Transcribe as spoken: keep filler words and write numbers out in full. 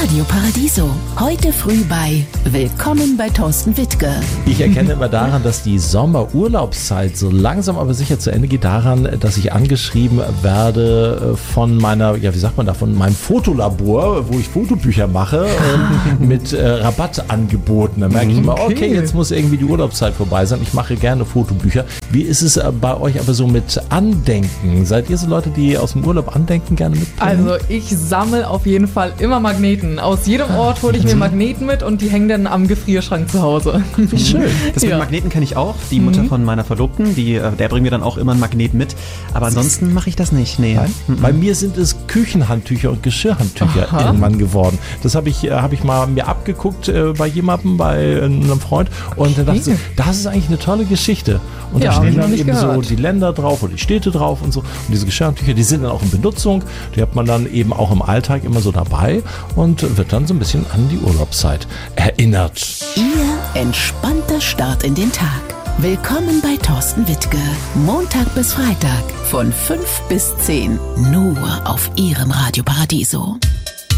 Radio Paradiso. Heute früh bei Willkommen bei Thorsten Wittke. Ich erkenne immer daran, dass die Sommerurlaubszeit so langsam aber sicher zu Ende geht, daran, dass ich angeschrieben werde von meiner, ja wie sagt man da, von meinem Fotolabor, wo ich Fotobücher mache, ah. mit äh, Rabattangeboten. Da merke ich immer, okay. okay, jetzt muss irgendwie die Urlaubszeit vorbei sein. Ich mache gerne Fotobücher. Wie ist es bei euch aber so mit Andenken? Seid ihr so Leute, die aus dem Urlaub Andenken gerne mitbringen? Also ich sammle auf jeden Fall immer Magneten. Aus jedem Ort hole ich mir Magneten mit und die hängen dann am Gefrierschrank zu Hause. Wie schön. Das mit ja. Magneten kenne ich auch. Die Mutter mhm. von meiner Verlobten, die, der bringt mir dann auch immer ein Magnet mit. Aber ansonsten mache ich das nicht. Nee. Mhm. Bei mir sind es Küchenhandtücher und Geschirrhandtücher Aha. irgendwann geworden. Das habe ich, hab ich mal mir abgeguckt äh, bei jemandem, bei einem Freund. Und okay. dann dachte ich, das ist eigentlich eine tolle Geschichte. Und ja, da stehen dann eben gehört. so die Länder drauf oder die Städte drauf und so. Und diese Geschirrhandtücher, die sind dann auch in Benutzung. Die hat man dann eben auch im Alltag immer so dabei und wird dann so ein bisschen an die Urlaubszeit erinnert. Ihr entspannter Start in den Tag. Willkommen bei Thorsten Wittke. Montag bis Freitag von fünf bis zehn. Nur auf Ihrem Radio Paradiso.